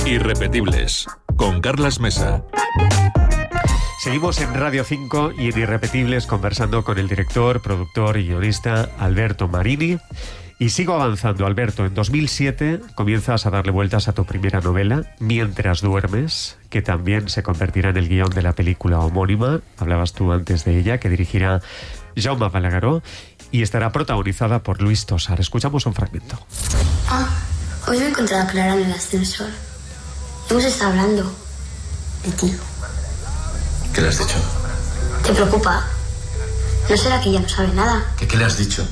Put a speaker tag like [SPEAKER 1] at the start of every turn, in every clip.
[SPEAKER 1] Irrepetibles, con Carlas Mesa.
[SPEAKER 2] Seguimos en Radio 5 y en Irrepetibles conversando con el director, productor y guionista Alberto Marini. Y sigo avanzando, Alberto. En 2007 comienzas a darle vueltas a tu primera novela, Mientras duermes, que también se convertirá en el guión de la película homónima. Hablabas tú antes de ella, que dirigirá Jaume Balagueró y estará protagonizada por Luis Tosar. Escuchamos un fragmento.
[SPEAKER 3] Hoy me he encontrado a Clara en el ascensor. Hemos estado hablando de ti.
[SPEAKER 4] ¿Qué le has dicho?
[SPEAKER 3] ¿Te preocupa? ¿No será que ella no sabe nada?
[SPEAKER 4] ¿Qué le has dicho?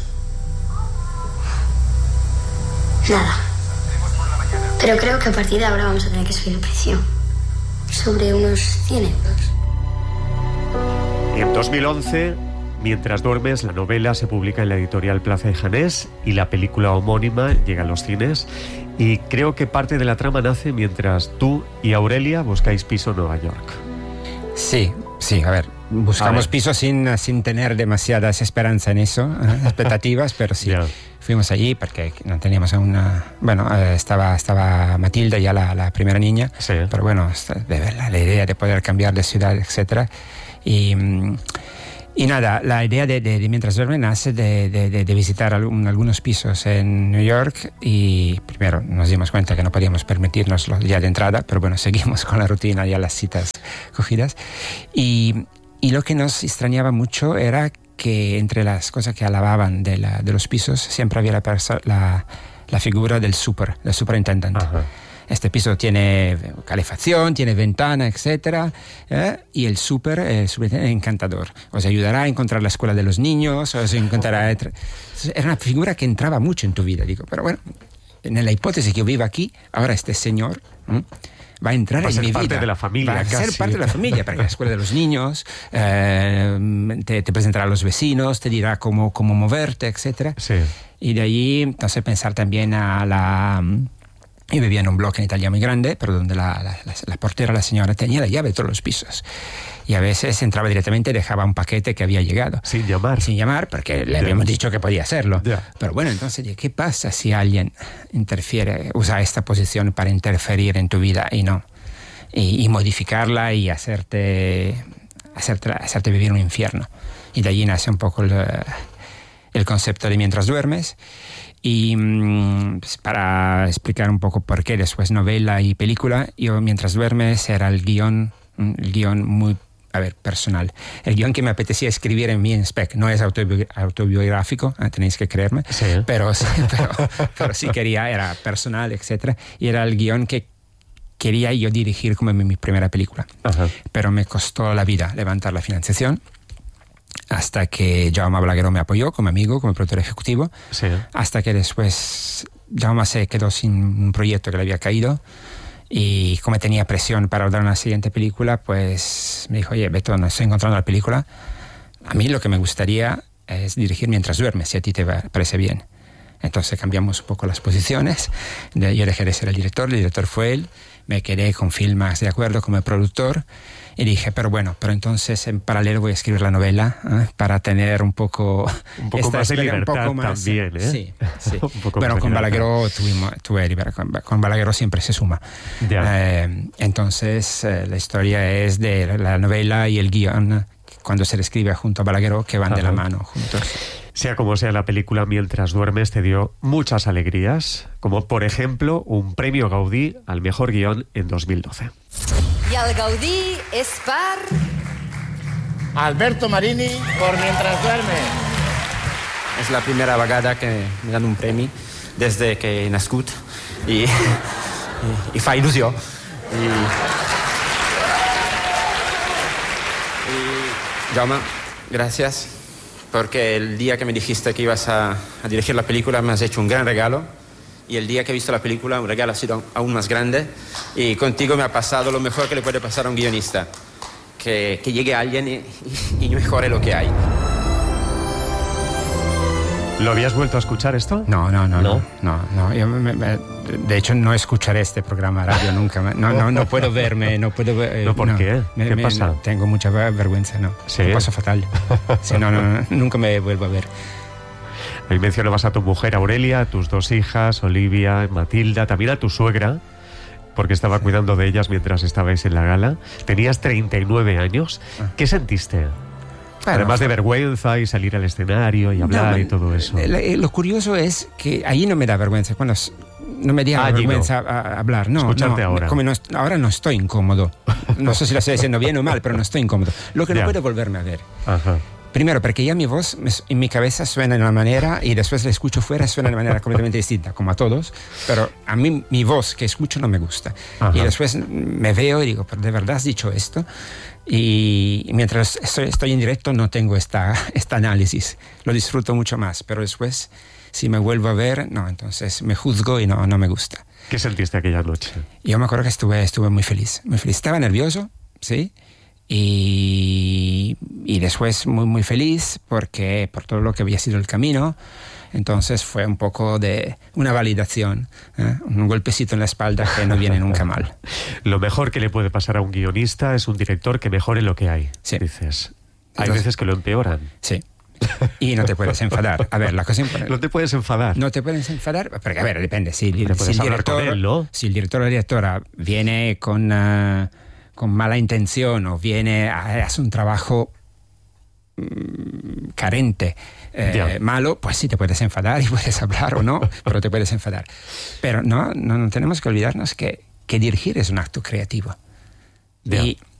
[SPEAKER 3] Nada. Pero creo que a partir de ahora vamos a tener que subir el precio. Sobre unos 100 euros.
[SPEAKER 2] Y en 2011, Mientras duermes, la novela se publica en la editorial Plaza de Janés y la película homónima llega a los cines. Y creo que parte de la trama nace mientras tú y Aurelia buscáis piso en Nueva York.
[SPEAKER 5] Sí, a ver, buscamos piso sin tener demasiadas esperanzas en eso, expectativas, pero sí.
[SPEAKER 2] Yeah.
[SPEAKER 5] Fuimos allí porque no teníamos aún estaba Matilda ya la primera niña,
[SPEAKER 2] Sí.
[SPEAKER 5] pero bueno, la idea de poder cambiar de ciudad, etcétera. Y nada, la idea de Mientras duermes nace de visitar algunos pisos en New York y primero nos dimos cuenta que no podíamos permitirnoslo ya de entrada, pero bueno, seguimos con la rutina, ya las citas cogidas. Y lo que nos extrañaba mucho era que entre las cosas que alababan de los pisos siempre había la figura del superintendente.
[SPEAKER 2] Ajá.
[SPEAKER 5] Este piso tiene calefacción, tiene ventana, etcétera, y el superintendente encantador. Os ayudará a encontrar la escuela de los niños, os encontrará... Era una figura que entraba mucho en tu vida, digo. Pero bueno, en la hipótesis que yo vivo aquí, ahora este señor va a entrar en mi vida. Va a ser parte
[SPEAKER 2] de la familia,
[SPEAKER 5] va a
[SPEAKER 2] casi.
[SPEAKER 5] ser parte de la familia, para la escuela de los niños, te presentará a los vecinos, te dirá cómo moverte, etcétera.
[SPEAKER 2] Sí.
[SPEAKER 5] Y de allí, entonces, pensar también a Yo vivía en un bloque en Italia muy grande, pero donde la portera, la señora, tenía la llave de todos los pisos. Y a veces entraba directamente y dejaba un paquete que había llegado.
[SPEAKER 2] Sin llamar,
[SPEAKER 5] porque le habíamos dicho que podía hacerlo.
[SPEAKER 2] Yeah.
[SPEAKER 5] Pero bueno, entonces, ¿qué pasa si alguien usa esta posición para interferir en tu vida y modificarla y hacerte vivir un infierno? Y de allí nace un poco el concepto de Mientras duermes. Y pues para explicar un poco por qué después novela y película, yo Mientras duermes era el guión muy personal. El guión que me apetecía escribir en mi spec. No es autobiográfico, tenéis que creerme,
[SPEAKER 2] sí.
[SPEAKER 5] pero sí quería, era personal, etcétera. Y era el guión que quería yo dirigir como mi primera película.
[SPEAKER 2] Ajá.
[SPEAKER 5] Pero me costó la vida levantar la financiación, hasta que Jaume Balagueró me apoyó como amigo, como productor ejecutivo,
[SPEAKER 2] Sí.
[SPEAKER 5] hasta que después Jaume se quedó sin un proyecto que le había caído y como tenía presión para rodar una siguiente película, pues me dijo, oye, Beto, no estoy encontrando la película, a mí lo que me gustaría es dirigir Mientras duermes, si a ti te parece bien. Entonces cambiamos un poco las posiciones, yo dejé de ser el director fue él, me quedé con Filmax de acuerdo como productor. Y dije, pero entonces en paralelo voy a escribir la novela para tener un poco
[SPEAKER 2] más de libertad
[SPEAKER 5] un poco más,
[SPEAKER 2] también, ¿eh?
[SPEAKER 5] Sí.
[SPEAKER 2] Bueno,
[SPEAKER 5] con Balagueró con Balagueró siempre se suma. Entonces la historia es de la novela y el guión cuando se le escribe junto a Balagueró, que van de la mano juntos.
[SPEAKER 2] Sea como sea, la película Mientras duermes te dio muchas alegrías, como por ejemplo un premio Gaudí al mejor guión en 2012.
[SPEAKER 6] I el Gaudí és per...
[SPEAKER 7] Alberto Marini por Mientras duermes.
[SPEAKER 8] És la primera vegada que me dan un premi des que he nascut i fa il·lusió. Y Jaume, gracias, porque el día que me dijiste que ibas a dirigir la película me has hecho un gran regalo. Y el día que he visto la película, un regalo ha sido aún más grande. Y contigo me ha pasado lo mejor que le puede pasar a un guionista. Que llegue alguien y mejore lo que hay.
[SPEAKER 2] ¿Lo habías vuelto a escuchar esto?
[SPEAKER 5] No. Yo de hecho, no escucharé este programa de radio nunca. No puedo verme, no puedo ver.
[SPEAKER 2] ¿No, por qué? ¿Qué pasa?
[SPEAKER 5] Tengo mucha vergüenza, ¿no?
[SPEAKER 2] ¿Sí?
[SPEAKER 5] Me pasa fatal. Sí, nunca me vuelvo a ver.
[SPEAKER 2] Ahí mencionabas a tu mujer Aurelia, a tus dos hijas, Olivia, Matilda, también a tu suegra. porque estaba cuidando de ellas mientras estabais en la gala. Tenías 39 años. ¿Qué sentiste? Bueno, además de vergüenza y salir al escenario y hablar y todo eso.
[SPEAKER 5] Lo curioso es que ahí no me da vergüenza. Cuando no me da vergüenza hablar. No,
[SPEAKER 2] escucharte ahora.
[SPEAKER 5] Ahora no estoy incómodo. No sé si lo estoy diciendo bien o mal, pero no estoy incómodo. Lo que no puedo volverme a ver.
[SPEAKER 2] Ajá.
[SPEAKER 5] Primero, porque ya mi voz en mi cabeza suena de una manera y después la escucho fuera suena de manera completamente distinta, como a todos, pero a mí mi voz que escucho no me gusta. Ajá. Y después me veo y digo, ¿pero de verdad has dicho esto? Y mientras estoy en directo no tengo este análisis. Lo disfruto mucho más, pero después, si me vuelvo a ver, no, entonces me juzgo y no me gusta.
[SPEAKER 2] ¿Qué sentiste aquella noche?
[SPEAKER 5] Yo me acuerdo que estuve muy feliz, muy feliz. Estaba nervioso, ¿sí? Y después muy, muy feliz por todo lo que había sido el camino. Entonces fue un poco de una validación, un golpecito en la espalda que no viene nunca mal.
[SPEAKER 2] Lo mejor que le puede pasar a un guionista es un director que mejore lo que hay,
[SPEAKER 5] sí.
[SPEAKER 2] Dices. Hay veces que lo empeoran.
[SPEAKER 5] Sí. Y no te puedes enfadar. A ver, la cosa importante.
[SPEAKER 2] No te puedes enfadar.
[SPEAKER 5] No te puedes enfadar, porque a ver, depende. Si el
[SPEAKER 2] director, ¿no?
[SPEAKER 5] Si el director o la directora viene con mala intención o viene a hacer un trabajo carente, malo, pues sí te puedes enfadar y puedes hablar o no, pero te puedes enfadar. Pero no tenemos que olvidarnos que dirigir es un acto creativo. Y